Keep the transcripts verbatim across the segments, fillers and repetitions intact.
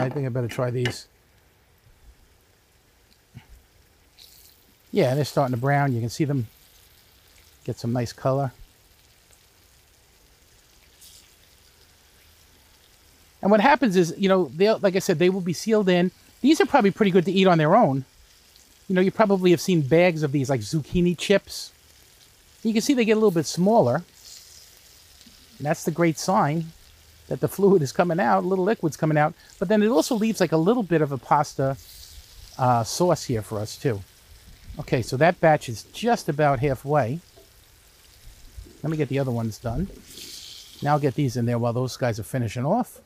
I think I better try these. Yeah, they're starting to brown. You can see them get some nice color. And what happens is, you know, they'll, like I said, they will be sealed in. These are probably pretty good to eat on their own. You know, you probably have seen bags of these, like zucchini chips. You can see they get a little bit smaller. And that's the great sign that the fluid is coming out, a little liquid's coming out. But then it also leaves like a little bit of a pasta uh, sauce here for us, too. Okay, so that batch is just about halfway. Let me get the other ones done. Now I'll get these in there while those guys are finishing off.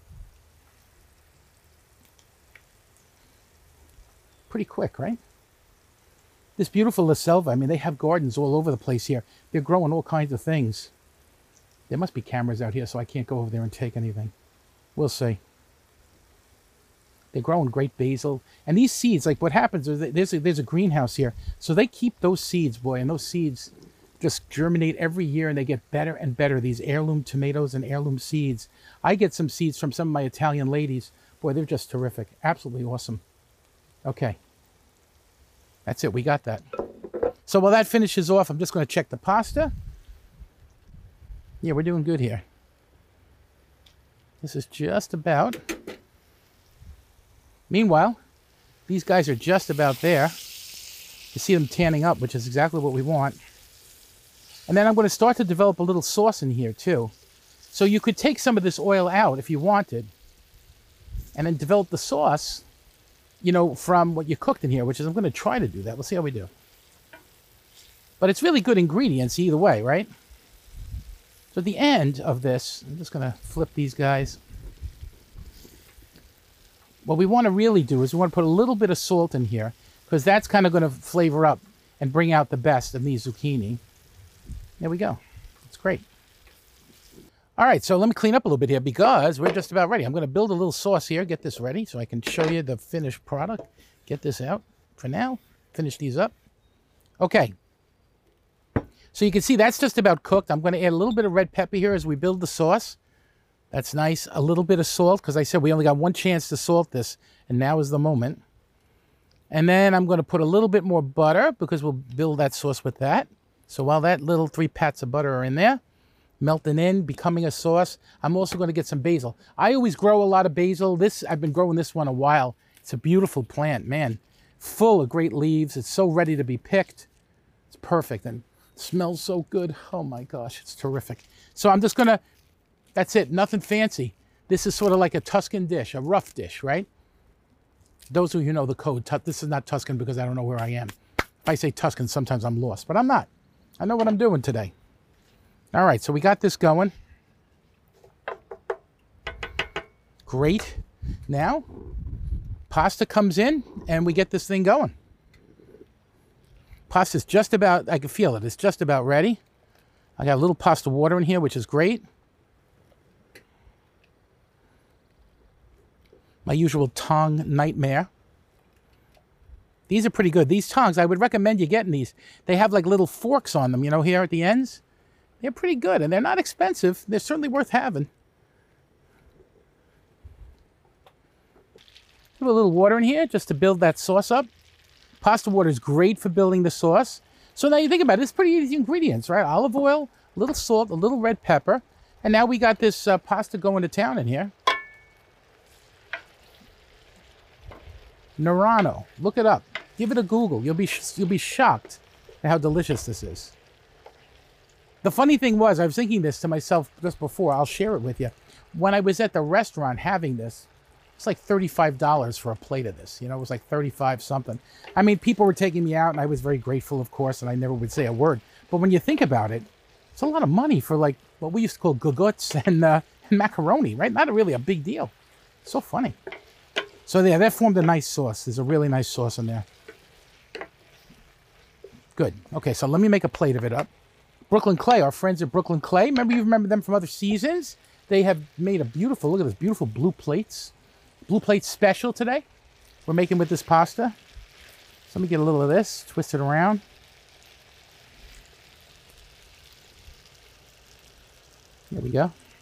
Pretty quick, right? This beautiful La Selva, I mean, they have gardens all over the place here. They're growing all kinds of things. There must be cameras out here, so I can't go over there and take anything. We'll see. They're growing great basil. And these seeds, like what happens is there's a, there's a greenhouse here. So they keep those seeds, boy, and those seeds just germinate every year, and they get better and better. These heirloom tomatoes and heirloom seeds. I get some seeds from some of my Italian ladies. Boy, they're just terrific. Absolutely awesome. Okay. That's it. We got that. So while that finishes off, I'm just going to check the pasta. Yeah, we're doing good here. This is just about. Meanwhile, these guys are just about there. You see them tanning up, which is exactly what we want. And then I'm going to start to develop a little sauce in here too. So you could take some of this oil out if you wanted, and then develop the sauce, you know, from what you cooked in here, which is I'm going to try to do that. We'll see how we do. But it's really good ingredients either way, right? So at the end of this, I'm just going to flip these guys. What we want to really do is we want to put a little bit of salt in here, because that's kind of going to flavor up and bring out the best of these zucchini. There we go. It's great. All right, so let me clean up a little bit here because we're just about ready. I'm going to build a little sauce here, get this ready so I can show you the finished product. Get this out for now. Finish these up. Okay. So you can see that's just about cooked. I'm going to add a little bit of red pepper here as we build the sauce. That's nice. A little bit of salt, because I said we only got one chance to salt this, and now is the moment. And then I'm going to put a little bit more butter, because we'll build that sauce with that. So while that little three pats of butter are in there, melting in, becoming a sauce, I'm also going to get some basil. I always grow a lot of basil. This, I've been growing this one a while. It's a beautiful plant, man. Full of great leaves. It's so ready to be picked. It's perfect and it smells so good. Oh my gosh, it's terrific. So I'm just going to, that's it, nothing fancy. This is sort of like a Tuscan dish, a rough dish, right? Those of you who know the code, this is not Tuscan because I don't know where I am. If I say Tuscan, sometimes I'm lost, but I'm not. I know what I'm doing today. All right, so we got this going. Great. Now, pasta comes in and we get this thing going. Pasta's just about, I can feel it, it's just about ready. I got a little pasta water in here, which is great. My usual tong nightmare. These are pretty good. These tongs, I would recommend you getting these. They have like little forks on them, you know, here at the ends. They're pretty good, and they're not expensive. They're certainly worth having. Put a little water in here just to build that sauce up. Pasta water is great for building the sauce. So now you think about it, it's pretty easy ingredients, right? Olive oil, a little salt, a little red pepper, and now we got this uh, pasta going to town in here. Nerano, look it up. Give it a Google. You'll be you'll be shocked at how delicious this is. The funny thing was, I was thinking this to myself just before. I'll share it with you. When I was at the restaurant having this, it's like thirty-five dollars for a plate of this. You know, it was like thirty-five something. I mean, people were taking me out, and I was very grateful, of course, and I never would say a word. But when you think about it, it's a lot of money for like what we used to call guguts and, uh, and macaroni, right? Not really a big deal. So funny. So yeah, that formed a nice sauce. There's a really nice sauce in there. Good. Okay, so let me make a plate of it up. Brooklyn Clay, our friends at Brooklyn Clay. Remember, you remember them from other seasons? They have made a beautiful, look at this, beautiful blue plates. Blue plate special today. We're making with this pasta. So let me get a little of this, twist it around. There we go.